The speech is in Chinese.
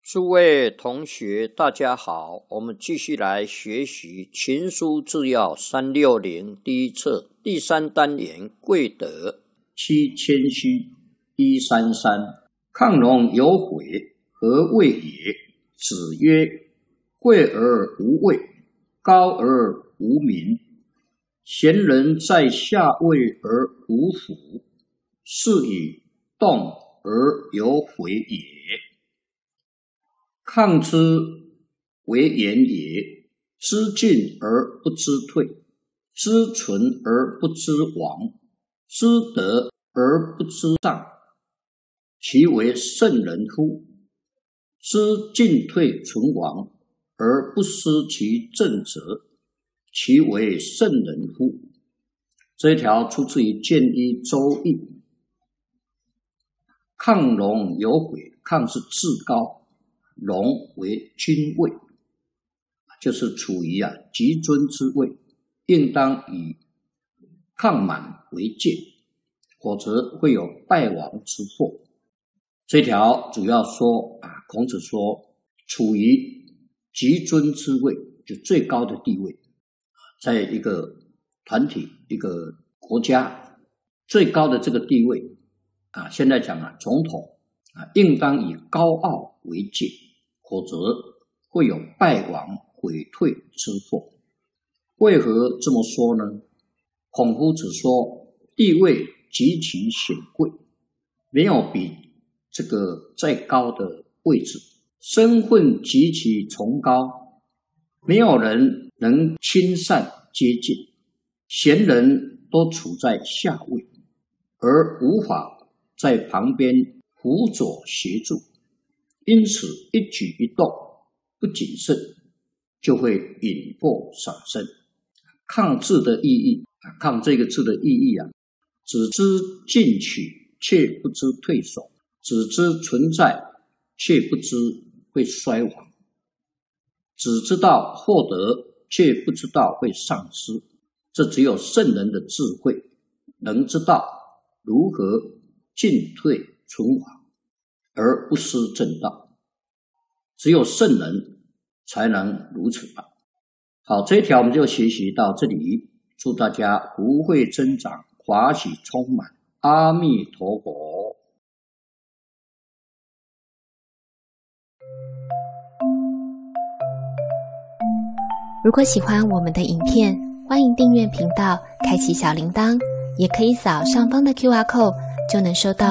诸位同学大家好，我们继续来学习群书治要360第一册第3单元贵德七谦虚133。亢龙有悔，何谓也？子曰：贵而无位，高而无名，贤人在下位而无辅，是以动而有悔也。亢之为言也，知进而不知退，知存而不知亡，知得而不知丧，其为圣人乎？知进退存亡而不失其正则，其为圣人乎？这一条出自于建一周易。亢龙有悔，亢是至高，龙为君位，就是处于极尊之位，应当以亢满为戒，否则会有败亡之祸。这条主要说孔子说处于极尊之位，就最高的地位，在一个团体一个国家最高的这个地位现在讲总统应当以高傲为戒，否则会有败亡毁退之祸。为何这么说呢？孔夫子说地位极其显贵，没有比这个再高的位置，身份极其崇高，没有人能亲善接近，贤人都处在下位，而无法在旁边辅佐协助，因此一举一动不谨慎，就会引祸上身。亢字的意义，亢这个字的意义只知进取，却不知退守；只知存在，却不知会衰亡；只知道获得，却不知道会丧失。这只有圣人的智慧能知道如何进退存亡而不失正道，只有圣人才能如此好，这一条我们就学习到这里，祝大家福慧增长，法喜充满，阿弥陀佛。 如果喜欢我们的影片，欢迎订阅频道，开启小铃铛，也可以扫上方的 QR code，就能收到